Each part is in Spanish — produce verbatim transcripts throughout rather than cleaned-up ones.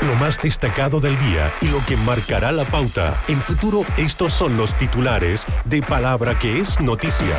lo más destacado del día y lo que marcará la pauta. En Futuro, estos son los titulares de Palabra que es noticia.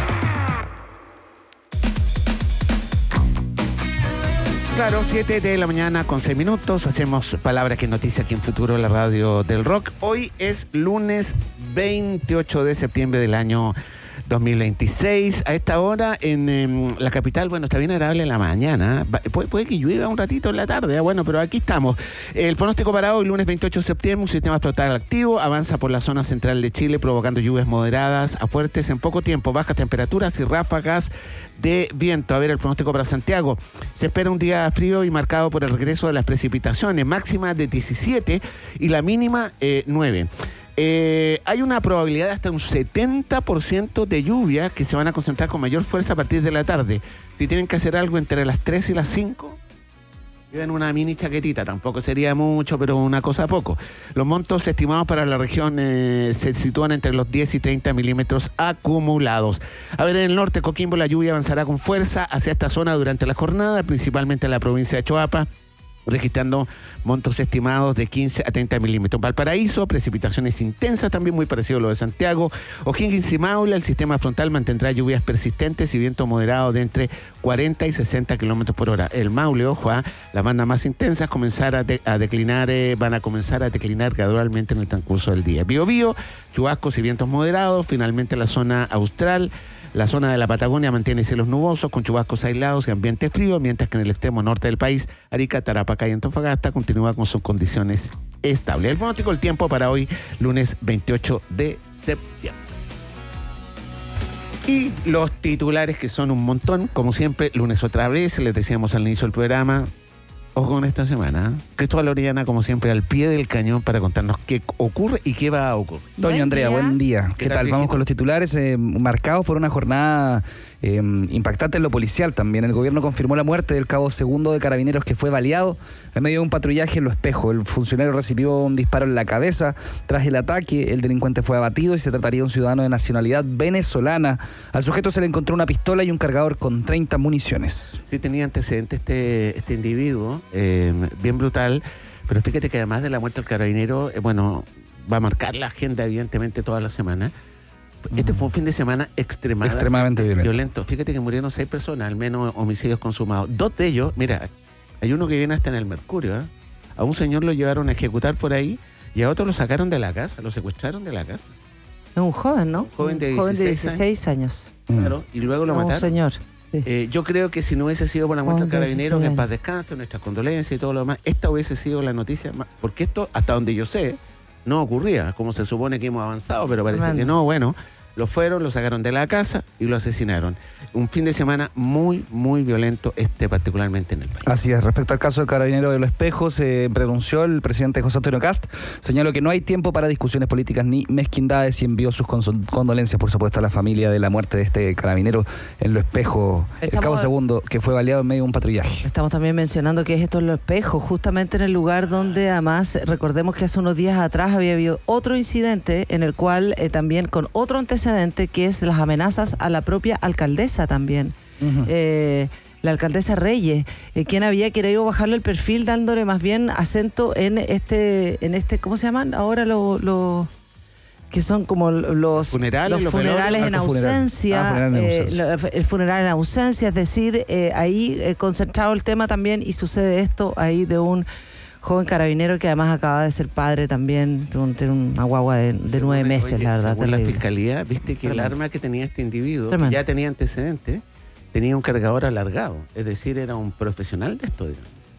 Claro, siete de la mañana con seis minutos. Hacemos Palabra que es noticia aquí en Futuro, la radio del rock. Hoy es lunes veintiocho de septiembre del año dos mil veintiséis. A esta hora en eh, la capital, bueno, está bien agradable en la mañana. Pu- puede que llueva un ratito en la tarde, ¿eh? Bueno, pero aquí estamos. El pronóstico para hoy, lunes veintiocho de septiembre, un sistema frontal activo avanza por la zona central de Chile, provocando lluvias moderadas a fuertes en poco tiempo, bajas temperaturas y ráfagas de viento. A ver, el pronóstico para Santiago. Se espera un día frío y marcado por el regreso de las precipitaciones, máxima de diecisiete y la mínima eh, nueve. Eh, hay una probabilidad de hasta un setenta por ciento de lluvia que se van a concentrar con mayor fuerza a partir de la tarde. Si tienen que hacer algo entre las tres y las cinco, lleven una mini chaquetita, tampoco sería mucho, pero una cosa a poco. Los montos estimados para la región eh, se sitúan entre los diez y treinta milímetros acumulados. A ver, en el norte, Coquimbo, la lluvia avanzará con fuerza hacia esta zona durante la jornada, principalmente en la provincia de Choapa, registrando montos estimados de quince a treinta milímetros. Valparaíso, precipitaciones intensas, también muy parecido a lo de Santiago. O'Higgins y Maule, el sistema frontal mantendrá lluvias persistentes y viento moderado de entre cuarenta y sesenta kilómetros por hora. El Maule, ojo, ¿eh? Las bandas más intensas comenzar a, de, a declinar, eh, van a comenzar a declinar gradualmente en el transcurso del día. Biobío, chubascos y vientos moderados. Finalmente la zona austral. La zona de la Patagonia mantiene cielos nubosos con chubascos aislados y ambiente frío, mientras que en el extremo norte del país, Arica, Tarapacá y Antofagasta continúa con sus condiciones estables. El pronóstico del tiempo para hoy, lunes veintiocho de septiembre. Y los titulares, que son un montón, como siempre, lunes otra vez, les decíamos al inicio del programa. Ojo con esta semana, ¿eh? Cristóbal Orellana, como siempre, al pie del cañón para contarnos qué ocurre y qué va a ocurrir. Doña Andrea, buen día. ¿Qué, ¿Qué tal? tal Vamos con los titulares eh, marcados por una jornada eh, impactante en lo policial también. El gobierno confirmó la muerte del cabo segundo de Carabineros, que fue baleado en medio de un patrullaje en Lo Espejo. El funcionario recibió un disparo en la cabeza. Tras el ataque, el delincuente fue abatido y se trataría de un ciudadano de nacionalidad venezolana. Al sujeto se le encontró una pistola y un cargador con treinta municiones. Sí, tenía antecedentes este, este individuo. Eh, bien brutal, pero fíjate que además de la muerte del carabinero, eh, bueno, va a marcar la agenda evidentemente toda la semana. Este fue un fin de semana extremadamente, extremadamente violento. violento. Fíjate que murieron seis personas, al menos homicidios consumados. Dos de ellos, mira, hay uno que viene hasta en el Mercurio, ¿eh? A un señor lo llevaron a ejecutar por ahí y a otro lo sacaron de la casa, lo secuestraron de la casa. Es un joven, ¿no? Un joven de un dieciséis, joven de dieciséis años. años. Claro, y luego lo no, mataron. Un señor. Sí. Eh, yo creo que si no hubiese sido por la muerte del carabinero, que en paz descanse, nuestras condolencias y todo lo demás, esta hubiese sido la noticia más, porque esto, hasta donde yo sé, no ocurría, como se supone que hemos avanzado, pero parece bueno. que no. Bueno, lo fueron, lo sacaron de la casa y lo asesinaron. Un fin de semana muy, muy violento, este particularmente en el país. Así es. Respecto al caso del carabinero de Lo Espejo, se pronunció el presidente José Antonio Kast, señaló que no hay tiempo para discusiones políticas ni mezquindades y envió sus condolencias, por supuesto, a la familia de la muerte de este carabinero en Lo Espejo, Estamos, el cabo segundo, que fue baleado en medio de un patrullaje. Estamos también mencionando que es esto en Lo Espejo, justamente en el lugar donde, además, recordemos que hace unos días atrás había habido otro incidente en el cual eh, también con otro antecedente, que es las amenazas a la propia alcaldesa también. Uh-huh. Eh, la alcaldesa Reyes, eh, quien había querido bajarle el perfil dándole más bien acento en este, en este, ¿cómo se llaman ahora los lo, que son como los funerales, los los funerales en ausencia, ah, funeral en eh, ausencia. el funeral en ausencia, es decir, eh, ahí eh, concentrado el tema también, y sucede esto ahí de un joven carabinero que además acaba de ser padre también, tiene una guagua de, de según, nueve meses, oye, la verdad. Según terrible. La fiscalía, viste que Tremendo. El arma que tenía este individuo, Tremendo. que ya tenía antecedentes, tenía un cargador alargado, es decir, era un profesional de esto.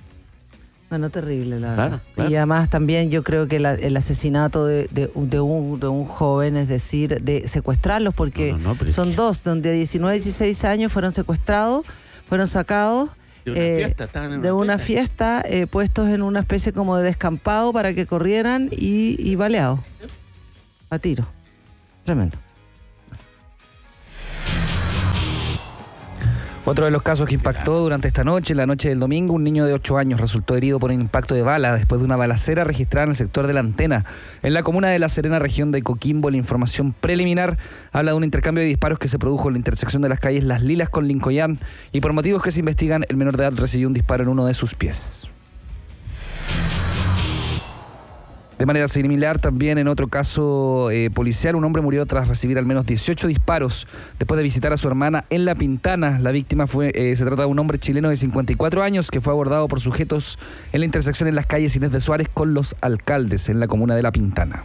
Bueno, terrible, la verdad. Claro, claro. Y además también yo creo que la, el asesinato de, de, de, un, de un joven, es decir, de secuestrarlos, porque no, no, no, son dos, donde diecinueve y dieciséis años fueron secuestrados, fueron sacados. De una eh, fiesta, estaban en de una una fiesta, fiesta eh, puestos en una especie como de descampado para que corrieran y, y baleados a tiro. Tremendo. Otro de los casos que impactó durante esta noche, la noche del domingo, un niño de ocho años resultó herido por un impacto de bala después de una balacera registrada en el sector de La Antena, en la comuna de La Serena, región de Coquimbo. La información preliminar habla de un intercambio de disparos que se produjo en la intersección de las calles Las Lilas con Lincoyán, y por motivos que se investigan, el menor de edad recibió un disparo en uno de sus pies. De manera similar, también en otro caso eh, policial, un hombre murió tras recibir al menos dieciocho disparos después de visitar a su hermana en La Pintana. La víctima fue, eh, se trata de un hombre chileno de cincuenta y cuatro años que fue abordado por sujetos en la intersección en las calles Inés de Suárez con Los Alcaldes, en la comuna de La Pintana.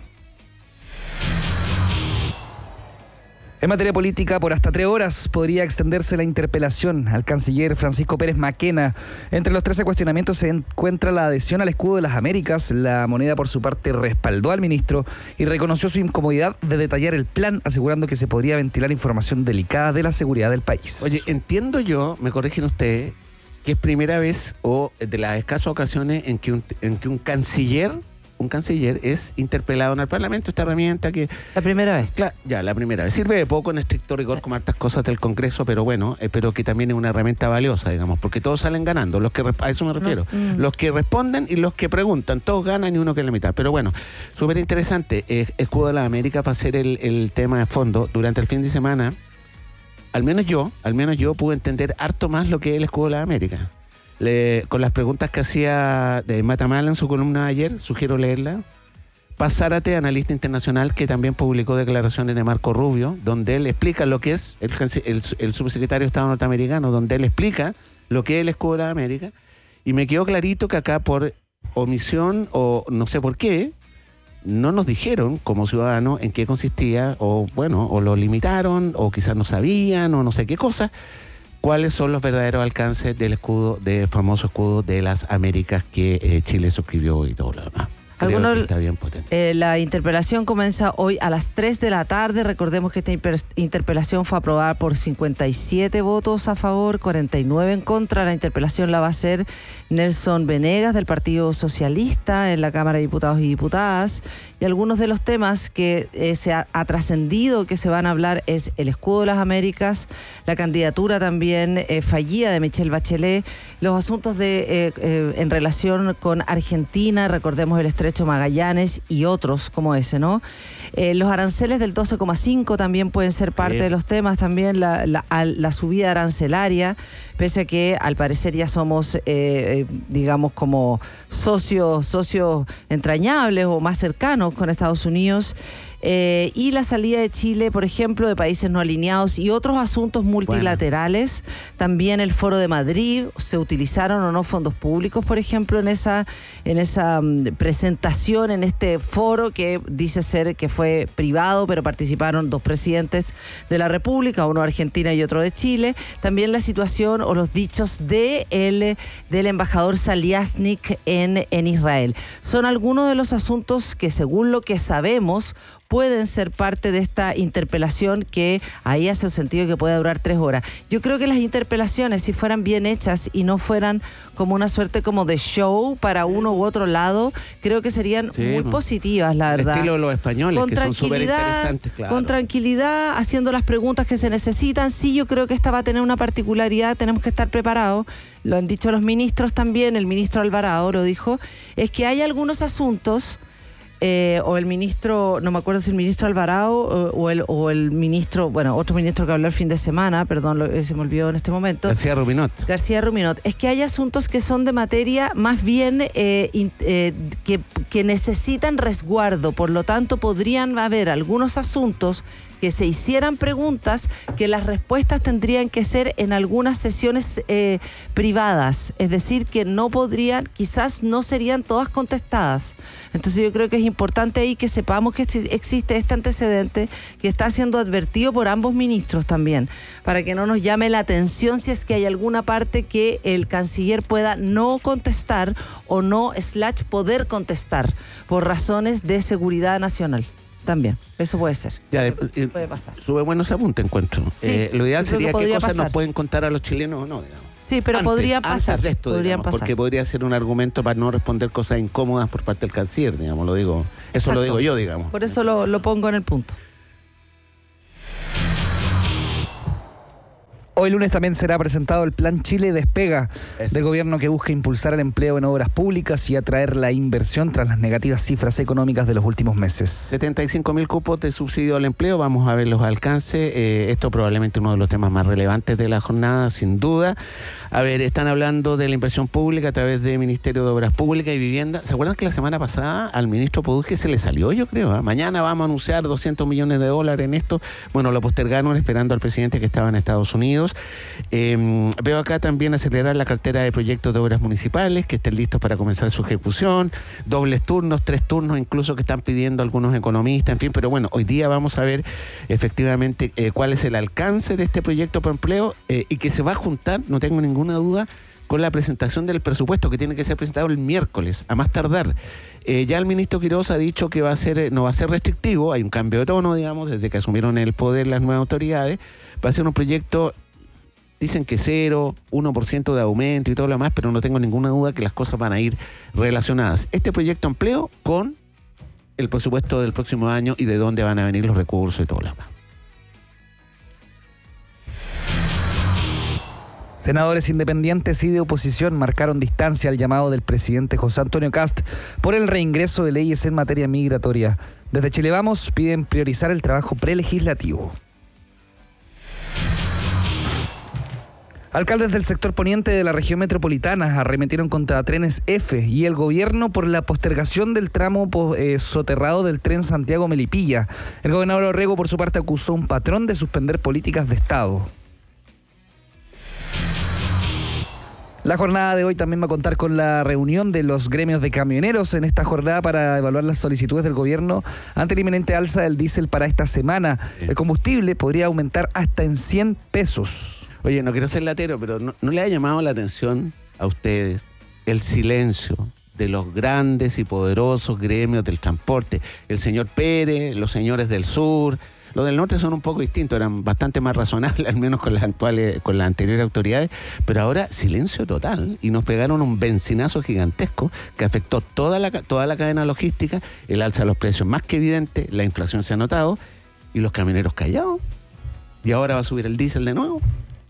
En materia política, por hasta tres horas podría extenderse la interpelación al canciller Francisco Pérez Maquena. Entre los trece cuestionamientos se encuentra la adhesión al escudo de las Américas. La moneda, por su parte, respaldó al ministro y reconoció su incomodidad de detallar el plan, asegurando que se podría ventilar información delicada de la seguridad del país. Oye, entiendo yo, me corrigen ustedes, que es primera vez o de las escasas ocasiones en que un, en que un canciller... un canciller es interpelado en el Parlamento, esta herramienta que... ¿La primera vez? Claro, ya, la primera vez. Sirve de poco en estricto rigor como hartas cosas del Congreso, pero bueno, eh, pero que también es una herramienta valiosa, digamos, porque todos salen ganando, los que a eso me refiero. No, mm. Los que responden y los que preguntan, todos ganan y uno que la mitad. Pero bueno, súper interesante. Eh, Escudo de la América para hacer el, el tema de fondo. Durante el fin de semana, al menos yo, al menos yo pude entender harto más lo que es el Escudo de la América. Le, con las preguntas que hacía de Matamala en su columna de ayer, sugiero leerla. Paz Zárate, analista internacional, que también publicó declaraciones de Marco Rubio, donde él explica lo que es el, el, el subsecretario de Estado norteamericano, donde él explica lo que es el Escudo de la América, y me quedó clarito que acá por omisión o no sé por qué, no nos dijeron como ciudadanos en qué consistía, o bueno, o lo limitaron, o quizás no sabían, o no sé qué cosa, cuáles son los verdaderos alcances del escudo, del famoso escudo de las Américas que eh, Chile suscribió y todo lo demás. Creo que está bien potente. Eh, la interpelación comienza hoy a las tres de la tarde. Recordemos que esta inter- interpelación fue aprobada por cincuenta y siete votos a favor, cuarenta y nueve en contra. La interpelación la va a hacer Nelson Venegas del Partido Socialista en la Cámara de Diputados y Diputadas. Y algunos de los temas que eh, se ha, ha trascendido que se van a hablar es el escudo de las Américas, la candidatura también eh, fallida de Michelle Bachelet, los asuntos de eh, eh, en relación con Argentina, recordemos el estrecho Magallanes y otros como ese, ¿no? Eh, los aranceles del doce coma cinco también pueden ser parte Bien. de los temas, también la, la, la subida arancelaria, pese a que al parecer ya somos, eh, eh, digamos, como socios, socios entrañables o más cercanos con Estados Unidos. Eh, y la salida de Chile, por ejemplo, de países no alineados y otros asuntos multilaterales. Bueno. También el Foro de Madrid, se utilizaron o no fondos públicos, por ejemplo, en esa, en esa um, presentación, en este foro que dice ser que fue privado, pero participaron dos presidentes de la República, uno de Argentina y otro de Chile. También la situación o los dichos de el, del embajador Saliasnik en, en Israel. Son algunos de los asuntos que, según lo que sabemos, pueden ser parte de esta interpelación que ahí hace sentido que pueda durar tres horas. Yo creo que las interpelaciones, si fueran bien hechas y no fueran como una suerte como de show para uno u otro lado, creo que serían sí, muy positivas, la verdad. El estilo de los españoles, con que son súper interesantes, claro. Con tranquilidad, haciendo las preguntas que se necesitan. Sí, yo creo que esta va a tener una particularidad, tenemos que estar preparados. Lo han dicho los ministros también, el ministro Alvarado lo dijo, es que hay algunos asuntos... Eh, o el ministro, no me acuerdo si el ministro Alvarado o, o, el, o el ministro, bueno, otro ministro que habló el fin de semana, perdón, lo, se me olvidó en este momento. García Ruminot. García Ruminot. Es que hay asuntos que son de materia más bien eh, in, eh, que, que necesitan resguardo, por lo tanto podrían haber algunos asuntos que se hicieran preguntas que las respuestas tendrían que ser en algunas sesiones eh, privadas, es decir, que no podrían, quizás no serían todas contestadas. Entonces yo creo que es importante ahí que sepamos que existe este antecedente que está siendo advertido por ambos ministros también, para que no nos llame la atención si es que hay alguna parte que el canciller pueda no contestar o no slash poder contestar por razones de seguridad nacional. También, eso puede ser. Ya, eh, puede pasar. Sube buenos apuntes, encuentro. Sí, eh, lo ideal sería qué cosas pasar. nos pueden contar a los chilenos o no, digamos. Sí, pero antes, podría pasar. Antes de esto, podrían digamos, pasar. Porque podría ser un argumento para no responder cosas incómodas por parte del canciller, digamos, lo digo. Eso Exacto. lo digo yo, digamos. Por eso lo, lo pongo en el punto. Hoy lunes también será presentado el Plan Chile Despega Eso. del gobierno, que busca impulsar el empleo en obras públicas y atraer la inversión tras las negativas cifras económicas de los últimos meses. setenta y cinco mil cupos de subsidio al empleo, vamos a ver los alcances. Eh, esto probablemente uno de los temas más relevantes de la jornada, sin duda. A ver, están hablando de la inversión pública a través del Ministerio de Obras Públicas y Vivienda. ¿Se acuerdan que la semana pasada al ministro Poduje se le salió, yo creo? ¿eh? Mañana vamos a anunciar doscientos millones de dólares en esto. Bueno, lo postergaron esperando al presidente que estaba en Estados Unidos. Eh, veo acá también acelerar la cartera de proyectos de obras municipales que estén listos para comenzar su ejecución, dobles turnos, tres turnos incluso que están pidiendo algunos economistas, en fin, pero bueno, hoy día vamos a ver efectivamente eh, cuál es el alcance de este proyecto por empleo eh, y que se va a juntar, no tengo ninguna duda, con la presentación del presupuesto que tiene que ser presentado el miércoles, a más tardar. Eh, ya el ministro Quiroz ha dicho que va a ser, no va a ser restrictivo, hay un cambio de tono, digamos, desde que asumieron el poder las nuevas autoridades, va a ser un proyecto. Dicen que cero, uno por ciento de aumento y todo lo demás, pero no tengo ninguna duda que las cosas van a ir relacionadas. Este proyecto empleo con el presupuesto del próximo año y de dónde van a venir los recursos y todo lo demás. Senadores independientes y de oposición marcaron distancia al llamado del presidente José Antonio Kast por el reingreso de leyes en materia migratoria. Desde Chile Vamos piden priorizar el trabajo prelegislativo. Alcaldes del sector poniente de la región metropolitana arremetieron contra Trenes F y el gobierno por la postergación del tramo eh, soterrado del tren Santiago-Melipilla. El gobernador Orrego, por su parte, acusó a un patrón de suspender políticas de Estado. La jornada de hoy también va a contar con la reunión de los gremios de camioneros en esta jornada para evaluar las solicitudes del gobierno ante la inminente alza del diésel para esta semana. El combustible podría aumentar hasta en cien pesos. Oye, no quiero ser latero, pero ¿no, no le ha llamado la atención a ustedes el silencio de los grandes y poderosos gremios del transporte? El señor Pérez, los señores del sur, los del norte son un poco distintos, eran bastante más razonables, al menos con las actuales, con las anteriores autoridades, pero ahora silencio total y nos pegaron un benzinazo gigantesco que afectó toda la, toda la cadena logística, el alza de los precios más que evidente, la inflación se ha notado y los camioneros callados. Y ahora va a subir el diésel de nuevo.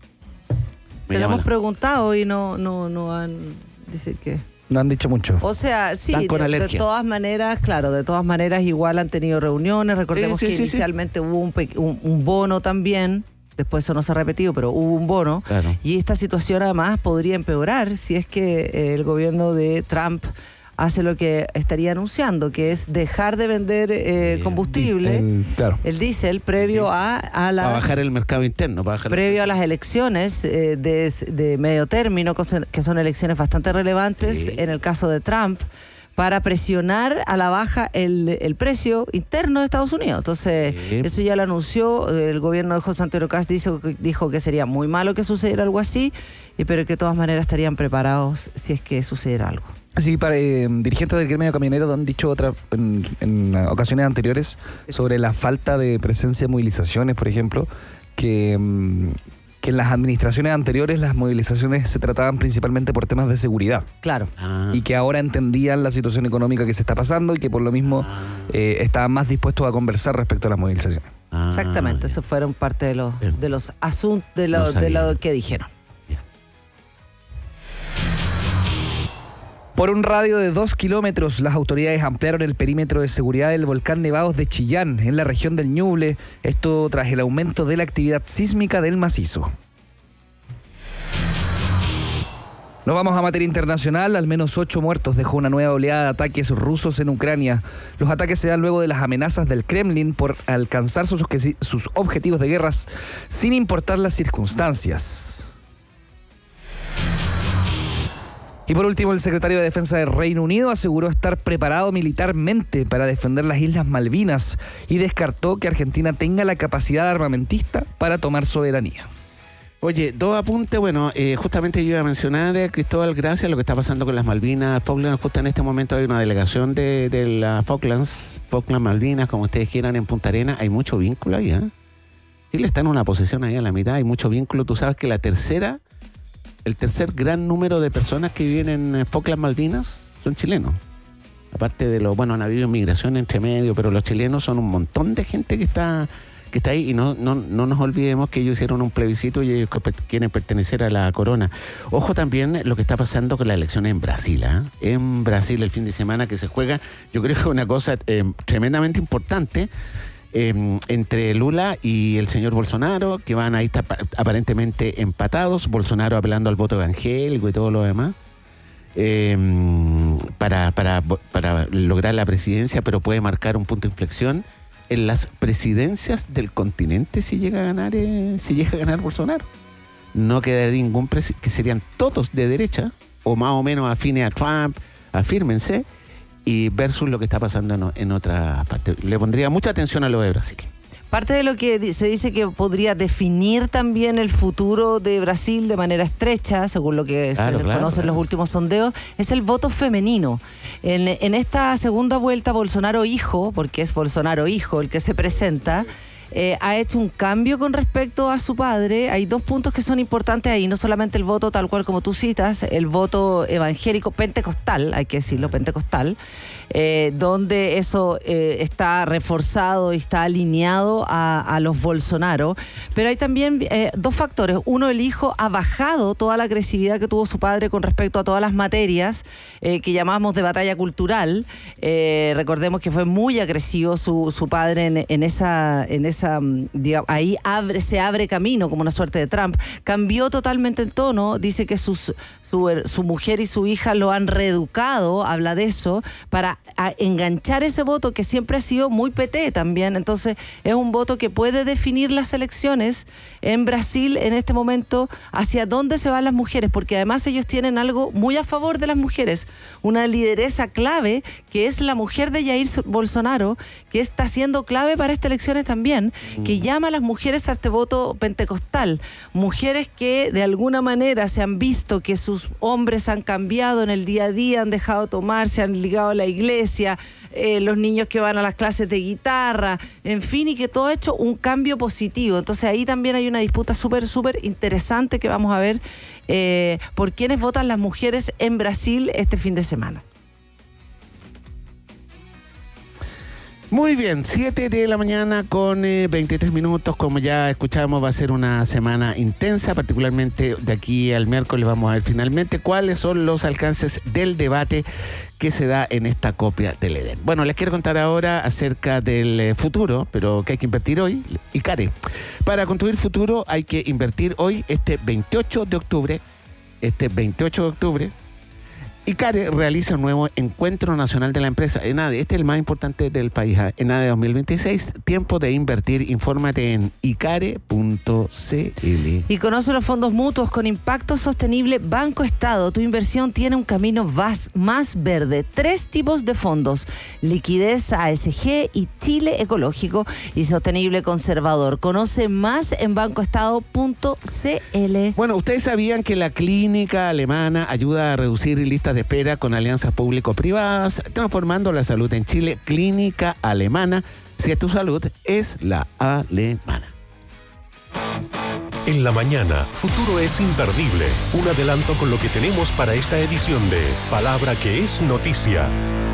Se lo hemos preguntado y no, no, no han, dice que... No han dicho mucho. O sea, sí, de, de todas maneras, claro, de todas maneras igual han tenido reuniones. Recordemos sí, sí, que sí, inicialmente sí. hubo un, un, un bono también, después eso no se ha repetido, pero hubo un bono. Claro. Y esta situación además podría empeorar si es que eh, el gobierno de Trump hace lo que estaría anunciando, que es dejar de vender eh, combustible, el, claro. el diésel, previo a, a las... Para bajar el mercado interno. Para bajar previo a las elecciones eh, de, de medio término, que son elecciones bastante relevantes, sí. en el caso de Trump, para presionar a la baja el, el precio interno de Estados Unidos. Entonces, sí. eso ya lo anunció, el gobierno de José Antonio Kast dijo, dijo que sería muy malo que sucediera algo así, pero que de todas maneras estarían preparados si es que sucediera algo. Sí, para eh, dirigentes del gremio camionero han dicho otra, en, en ocasiones anteriores sobre la falta de presencia de movilizaciones, por ejemplo, que, que en las administraciones anteriores las movilizaciones se trataban principalmente por temas de seguridad. Claro. Ah. Y que ahora entendían la situación económica que se está pasando y que por lo mismo eh, estaban más dispuestos a conversar respecto a las movilizaciones. Ah, exactamente, eso fueron parte de los, de los asuntos de lo, no de lo que dijeron. Por un radio de dos kilómetros, las autoridades ampliaron el perímetro de seguridad del volcán Nevados de Chillán, en la región del Ñuble, esto tras el aumento de la actividad sísmica del macizo. Nos vamos a materia internacional. Al menos ocho muertos dejó una nueva oleada de ataques rusos en Ucrania. Los ataques se dan luego de las amenazas del Kremlin por alcanzar sus, sus objetivos de guerras sin importar las circunstancias. Y por último, el secretario de Defensa del Reino Unido aseguró estar preparado militarmente para defender las Islas Malvinas y descartó que Argentina tenga la capacidad armamentista para tomar soberanía. Oye, dos apuntes. Bueno, eh, justamente yo iba a mencionar, eh, Cristóbal, gracias, lo que está pasando con las Malvinas, Falklands. Justo en este momento hay una delegación de, de las Falklands, Falklands Malvinas, como ustedes quieran, en Punta Arenas. Hay mucho vínculo ahí, ¿eh? Chile está en una posición ahí a la mitad, hay mucho vínculo. Tú sabes que la tercera... El tercer gran número de personas que viven en Falklands Malvinas son chilenos. Aparte de lo, bueno, han habido migración entre medio, pero los chilenos son un montón de gente que está que está ahí, y no, no, no nos olvidemos que ellos hicieron un plebiscito y ellos quieren pertenecer a la corona. Ojo también lo que está pasando con la elección en Brasil, ¿eh? En Brasil el fin de semana que se juega, yo creo que es una cosa eh, tremendamente importante, eh, entre Lula y el señor Bolsonaro, que van ahí estar aparentemente empatados, Bolsonaro apelando al voto evangélico y todo lo demás. Eh, para, para, para lograr la presidencia, pero puede marcar un punto de inflexión en las presidencias del continente si llega a ganar eh, si llega a ganar Bolsonaro. No quedaría ningún presidente, que serían todos de derecha o más o menos afines a Trump, afírmense, y versus lo que está pasando en, en otras partes. Le pondría mucha atención a lo de Brasil. Parte de lo que se dice que podría definir también el futuro de Brasil de manera estrecha, según lo que claro, se claro, conocen claro. los últimos sondeos, es el voto femenino. En, en esta segunda vuelta, Bolsonaro hijo, porque es Bolsonaro hijo el que se presenta, Eh, ha hecho un cambio con respecto a su padre. Hay dos puntos que son importantes ahí, no solamente el voto tal cual como tú citas, el voto evangélico pentecostal, hay que decirlo, pentecostal, eh, donde eso eh, está reforzado y está alineado a, a los Bolsonaro, pero hay también eh, dos factores. Uno, el hijo ha bajado toda la agresividad que tuvo su padre con respecto a todas las materias eh, que llamamos de batalla cultural. Eh, recordemos que fue muy agresivo su, su padre en, en esa en esa digamos, ahí abre, se abre camino como una suerte de Trump. Cambió totalmente el tono, dice que sus, su, su mujer y su hija lo han reeducado, habla de eso, para a, enganchar ese voto que siempre ha sido muy P T también. Entonces es un voto que puede definir las elecciones en Brasil en este momento, hacia dónde se van las mujeres, porque además ellos tienen algo muy a favor de las mujeres, una lideresa clave que es la mujer de Jair Bolsonaro, que está siendo clave para estas elecciones también, que llama a las mujeres a este voto pentecostal. Mujeres que de alguna manera se han visto que sus hombres han cambiado en el día a día, han dejado de tomar, se han ligado a la iglesia, eh, los niños que van a las clases de guitarra, en fin, y que todo ha hecho un cambio positivo. Entonces ahí también hay una disputa súper, súper interesante que vamos a ver eh, por quiénes votan las mujeres en Brasil este fin de semana. Muy bien, siete de la mañana con eh, veintitrés minutos. Como ya escuchamos, va a ser una semana intensa, particularmente de aquí al miércoles. Vamos a ver finalmente cuáles son los alcances del debate que se da en esta copia del Edén. Bueno, les quiero contar ahora acerca del eh, futuro, pero que hay que invertir hoy. ICARE. Para construir futuro hay que invertir hoy, este veintiocho de octubre, este veintiocho de octubre, ICARE realiza un nuevo encuentro nacional de la empresa. ENADE, este es el más importante del país. ENADE dos mil veintiséis, tiempo de invertir. Infórmate en icare punto c l. Y conoce los fondos mutuos con impacto sostenible Banco Estado. Tu inversión tiene un camino más, más verde. Tres tipos de fondos: liquidez A S G y Chile ecológico y sostenible conservador. Conoce más en banco estado punto c l. Bueno, ustedes sabían que la clínica alemana ayuda a reducir listas de espera con alianzas público-privadas, transformando la salud en Chile. Clínica alemana, si es tu salud, es la alemana. En la mañana, Futuro es imperdible. Un adelanto con lo que tenemos para esta edición de Palabra que es Noticia.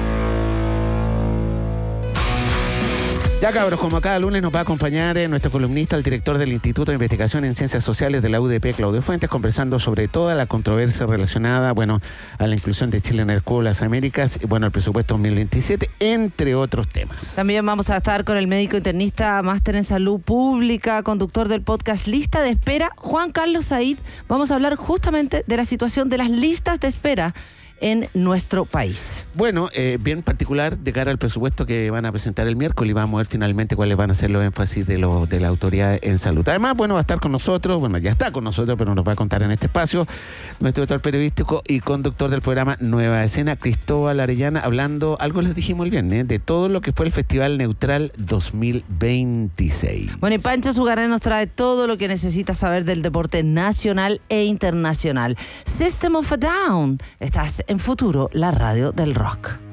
Ya cabros, como cada lunes nos va a acompañar eh, nuestro columnista, el director del Instituto de Investigación en Ciencias Sociales de la U D P, Claudio Fuentes, conversando sobre toda la controversia relacionada, bueno, a la inclusión de Chile en el Cubo de las Américas, y bueno, el presupuesto dos mil veintisiete, entre otros temas. También vamos a estar con el médico internista, máster en salud pública, conductor del podcast Lista de Espera, Juan Carlos Said. Vamos a hablar justamente de la situación de las listas de espera en nuestro país. Bueno, eh, bien particular de cara al presupuesto que van a presentar el miércoles, y vamos a ver finalmente cuáles van a ser los énfasis de, lo, de la autoridad en salud. Además, bueno, va a estar con nosotros, bueno, ya está con nosotros, pero nos va a contar en este espacio nuestro director periodístico y conductor del programa Nueva Escena, Cristóbal Arellana, hablando, algo les dijimos el viernes, de todo lo que fue el Festival Neutral dos mil veintiséis. Bueno, y Pancho Zugaré nos trae todo lo que necesitas saber del deporte nacional e internacional. System of a Down. Estás en Futuro, la radio del rock.